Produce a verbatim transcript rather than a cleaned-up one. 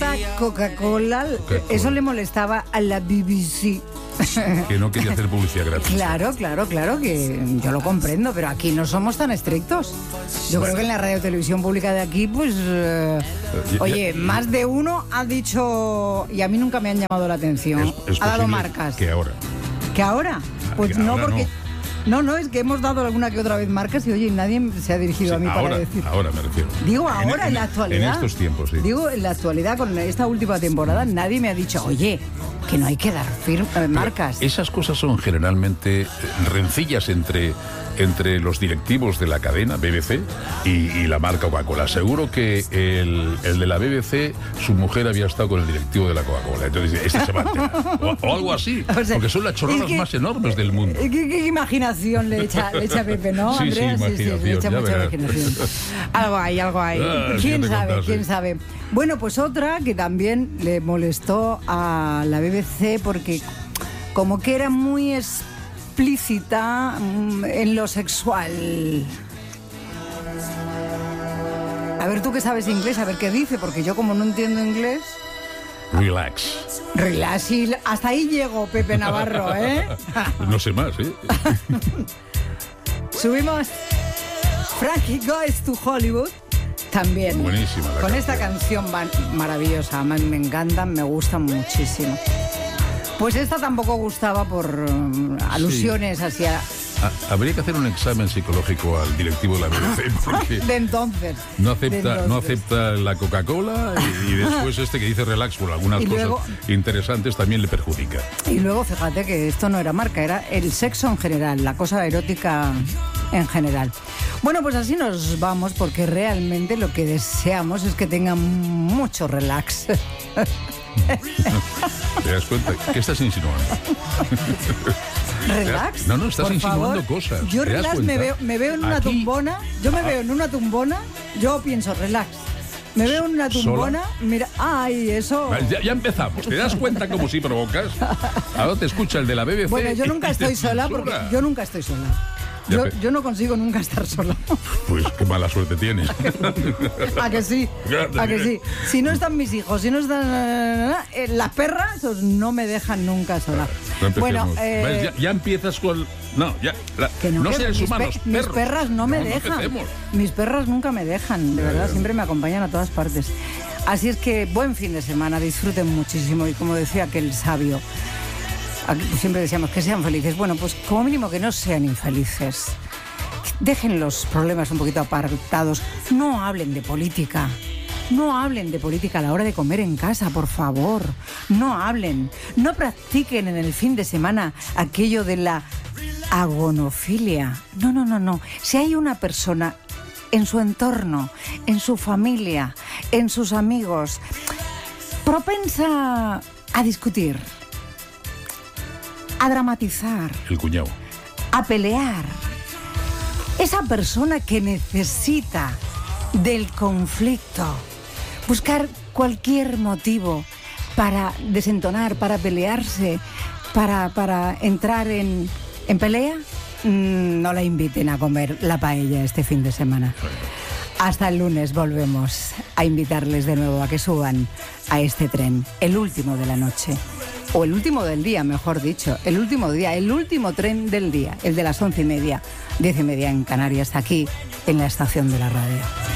esa Coca-Cola, Coca-Cola. eso le molestaba a la B B C. Que no quería hacer publicidad gratis. Claro, claro, claro, que yo lo comprendo, pero aquí no somos tan estrictos. Yo creo que en la radio televisión pública de aquí, pues, eh, ya- oye, ya- más de uno ha dicho, y a mí nunca me han llamado la atención, Es, es ha dado posible marcas. que ahora. ¿Que ahora? Pues que no, ahora porque... no. No, no, es que hemos dado alguna que otra vez marcas y, oye, nadie se ha dirigido Sí, a mí ahora, para decir... ahora me refiero. Digo ahora, en, la actualidad. En estos tiempos, sí. Digo, en la actualidad, con esta última temporada, nadie me ha dicho, oye, que no hay que dar fir- eh, marcas. Esas cosas son generalmente eh, rencillas entre, entre los directivos de la cadena B B C y, y la marca Coca-Cola. Seguro que el, el de la B B C, su mujer había estado con el directivo de la Coca-Cola. Entonces dice, este se va a enterar. O, o algo así. O sea, porque son las chorradas es que- más enormes del mundo. ¿Qué, qué imaginación le echa, le echa Pepe, ¿no, Sí, sí, Andrea? imaginación, le echa ya mucha verás. imaginación. Algo hay, algo hay. Ah, ¿Quién sí, te sabe, contas, quién sí. sabe? Bueno, pues otra que también le molestó a la B B C porque como que era muy explícita mm, en lo sexual. A ver, tú que sabes inglés, a ver qué dice, porque yo como no entiendo inglés... Relax. Relax, y hasta ahí llego, Pepe Navarro, ¿eh? No sé más, ¿eh? Subimos Frankie Goes to Hollywood. También. Buenísima la Con canción. esta canción van- maravillosa. A mí me encantan, me gustan muchísimo. Pues esta tampoco gustaba por um, alusiones hacia... Ha- Habría que hacer un examen psicológico al directivo de la B B C porque De entonces. no De acepta, entonces. no acepta la Coca-Cola y, y después este que dice relax por algunas Y cosas luego- interesantes también le perjudica. Y luego fíjate que esto no era marca, era el sexo en general, la cosa erótica en general. Bueno, pues así nos vamos porque realmente lo que deseamos es que tengan mucho relax. ¿Te das cuenta? ¿Qué estás insinuando? ¿Relax? No, no, estás por insinuando favor. cosas. Yo ¿Te das relax me cuenta? veo, me veo en una Aquí- tumbona, yo me Ah. veo en una tumbona, yo pienso relax. Me veo en una ¿Sola? tumbona, mira, ay, eso... Vale, Ya, ya empezamos. ¿Te das cuenta cómo si provocas? Ahora te escucha el de la B B C. Bueno, yo nunca y te estoy sola porque censura. yo nunca estoy sola. Ya, Yo, pe- yo no consigo nunca estar sola. Pues qué mala suerte tienes. ¿A que sí? ¿A que sí? Si no están mis hijos, si no están eh, las perras, pues no me dejan nunca sola. No empecemos. Bueno, eh, ¿Ves? Ya, ya empiezas con... No, ya... la- que no, no que seres mis, pe- humanos, mis perros. perras no me dejan. empecemos. Mis perras nunca me dejan, de Ya, verdad, ya. siempre me acompañan a todas partes. Así es que buen fin de semana, disfruten muchísimo y como decía aquel sabio, aquí siempre decíamos que sean felices. Bueno, pues como mínimo que no sean infelices. Dejen los problemas un poquito apartados. No hablen de política. No hablen de política a la hora de comer en casa, por favor. No hablen. No practiquen en el fin de semana aquello de la agonofilia. No, no, no, no. Si hay una persona en su entorno, en su familia, en sus amigos, propensa a discutir, a dramatizar, El cuñado. a pelear. Esa persona que necesita del conflicto, buscar cualquier motivo para desentonar, para pelearse, para, para entrar en, en pelea, mm, no la inviten a comer la paella este fin de semana. Hasta el lunes volvemos a invitarles de nuevo a que suban a este tren, el último de la noche. O el último del día, mejor dicho. El último día, el último tren del día. El de las once y media, diez y media en Canarias, aquí en la estación de la radio.